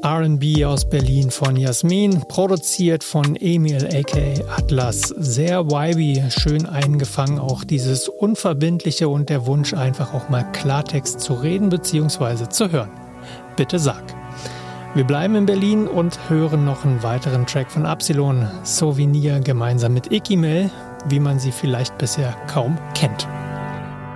R&B aus Berlin von Jasmin, produziert von Emil aka Atlas. Sehr vibey, schön eingefangen, auch dieses Unverbindliche und der Wunsch, einfach auch mal Klartext zu reden bzw. zu hören. Bitte sag. Wir bleiben in Berlin und hören noch einen weiteren Track von Absilon, Souvenir, gemeinsam mit Ikimel, wie man sie vielleicht bisher kaum kennt.